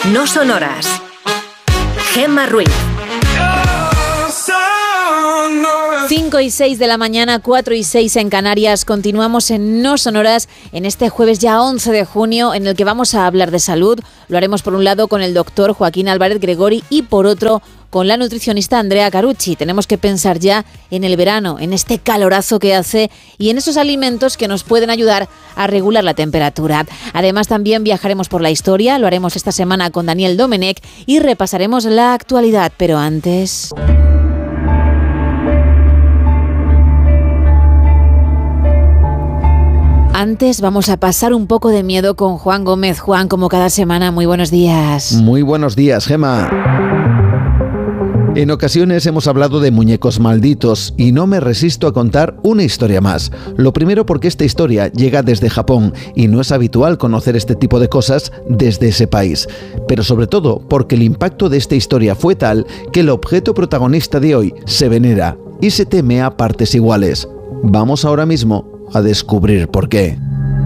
No sonoras. Gemma Ruiz. 5 y 6 de la mañana, 4 y 6 en Canarias. Continuamos en No Sonoras en este jueves ya 11 de junio, en el que vamos a hablar de salud. Lo haremos por un lado con el doctor Joaquín Álvarez Gregori y por otro con la nutricionista Andrea Carucci. Tenemos que pensar ya en el verano, en este calorazo que hace y en esos alimentos que nos pueden ayudar a regular la temperatura. Además, también viajaremos por la historia. Lo haremos esta semana con Daniel Domenech y repasaremos la actualidad. Pero antes... Antes vamos a pasar un poco de miedo con Juan Gómez. Juan, como cada semana, muy buenos días. Muy buenos días, Gemma. En ocasiones hemos hablado de muñecos malditos y no me resisto a contar una historia más. Lo primero porque esta historia llega desde Japón y no es habitual conocer este tipo de cosas desde ese país. Pero sobre todo porque el impacto de esta historia fue tal que el objeto protagonista de hoy se venera y se teme a partes iguales. Vamos ahora mismo a descubrir por qué.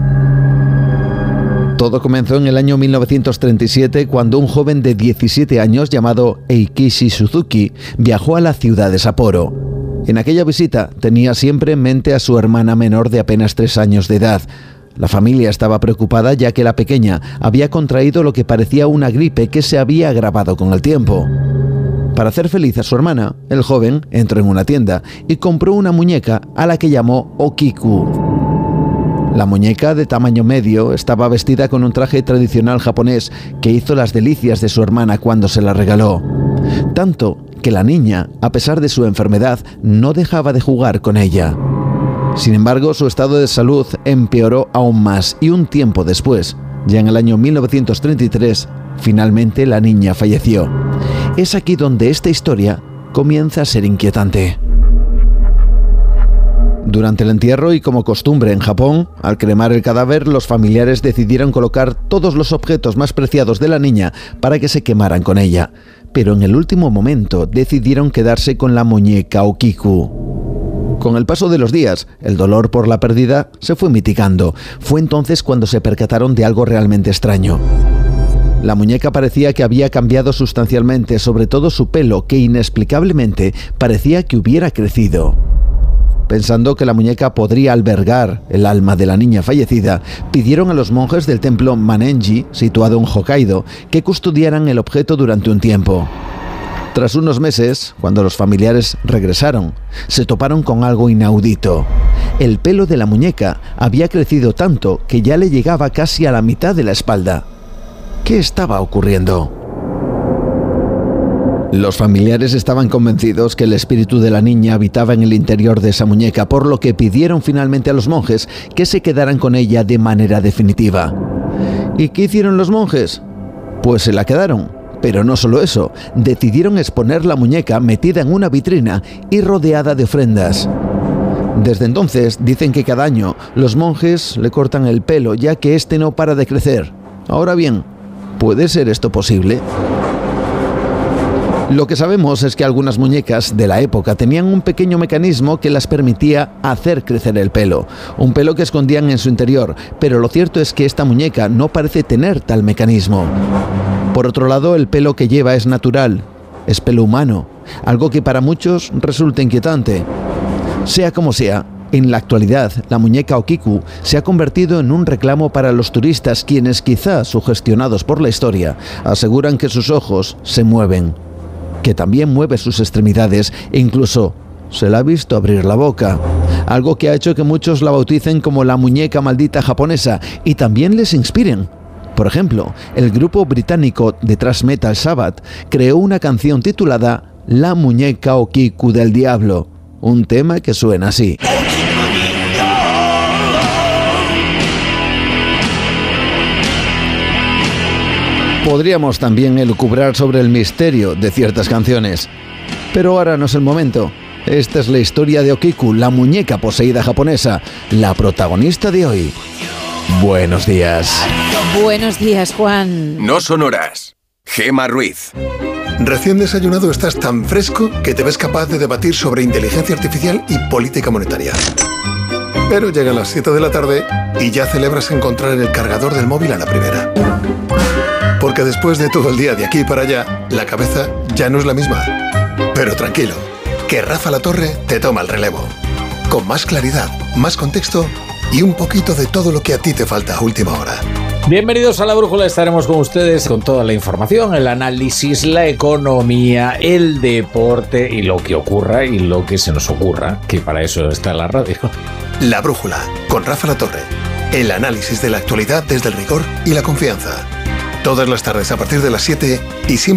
Todo comenzó en el año 1937 cuando un joven de 17 años llamado Eikishi Suzuki viajó a la ciudad de Sapporo. En aquella visita tenía siempre en mente a su hermana menor de apenas 3 años de edad. La familia estaba preocupada ya que la pequeña había contraído lo que parecía una gripe que se había agravado con el tiempo. Para hacer feliz a su hermana, el joven entró en una tienda y compró una muñeca a la que llamó Okiku. La muñeca, de tamaño medio, estaba vestida con un traje tradicional japonés que hizo las delicias de su hermana cuando se la regaló. Tanto que la niña, a pesar de su enfermedad, no dejaba de jugar con ella. Sin embargo, su estado de salud empeoró aún más y un tiempo después, ya en el año 1933, finalmente la niña falleció. Es aquí donde esta historia comienza a ser inquietante. Durante el entierro y como costumbre en Japón, al cremar el cadáver, los familiares decidieron colocar todos los objetos más preciados de la niña para que se quemaran con ella. Pero en el último momento decidieron quedarse con la muñeca Okiku. Con el paso de los días, el dolor por la pérdida se fue mitigando. Fue entonces cuando se percataron de algo realmente extraño. La muñeca parecía que había cambiado sustancialmente, sobre todo su pelo, que inexplicablemente parecía que hubiera crecido. Pensando que la muñeca podría albergar el alma de la niña fallecida, pidieron a los monjes del templo Manenji, situado en Hokkaido, que custodiaran el objeto durante un tiempo. Tras unos meses, cuando los familiares regresaron, se toparon con algo inaudito. El pelo de la muñeca había crecido tanto que ya le llegaba casi a la mitad de la espalda. ¿Qué estaba ocurriendo? Los familiares estaban convencidos que el espíritu de la niña habitaba en el interior de esa muñeca, por lo que pidieron finalmente a los monjes que se quedaran con ella de manera definitiva. ¿Y qué hicieron los monjes? Pues se la quedaron. Pero no solo eso, decidieron exponer la muñeca metida en una vitrina y rodeada de ofrendas. Desde entonces dicen que cada año los monjes le cortan el pelo, ya que este no para de crecer. Ahora bien, ¿puede ser esto posible? Lo que sabemos es que algunas muñecas de la época tenían un pequeño mecanismo que las permitía hacer crecer el pelo, un pelo que escondían en su interior, pero lo cierto es que esta muñeca no parece tener tal mecanismo. Por otro lado, el pelo que lleva es natural, es pelo humano, algo que para muchos resulta inquietante. Sea como sea, en la actualidad, la muñeca Okiku se ha convertido en un reclamo para los turistas, quienes quizás, sugestionados por la historia, aseguran que sus ojos se mueven, que también mueve sus extremidades e incluso se la ha visto abrir la boca, algo que ha hecho que muchos la bauticen como la muñeca maldita japonesa y también les inspiren. Por ejemplo, el grupo británico de thrash metal Sabbath creó una canción titulada La muñeca Okiku del diablo, un tema que suena así. Podríamos también elucubrar sobre el misterio de ciertas canciones, pero ahora no es el momento. Esta es la historia de Okiku, la muñeca poseída japonesa, la protagonista de hoy. Buenos días. Buenos días, Juan. No sonoras. Gemma Ruiz. Recién desayunado estás tan fresco que te ves capaz de debatir sobre inteligencia artificial y política monetaria. Pero llegan las 7 de la tarde y ya celebras encontrar el cargador del móvil a la primera. Porque Porque después de todo el día de aquí para allá, la cabeza ya no es la misma. Pero tranquilo, que Rafa La Torre te toma el relevo. Con más claridad, más contexto y un poquito de todo lo que a ti te falta a última hora. Bienvenidos a La Brújula, estaremos con ustedes con toda la información, el análisis, la economía, el deporte y lo que ocurra y lo que se nos ocurra, que para eso está la radio. La Brújula, con Rafa La Torre. El análisis de la actualidad desde el rigor y la confianza. Todas las tardes a partir de las 7 y siempre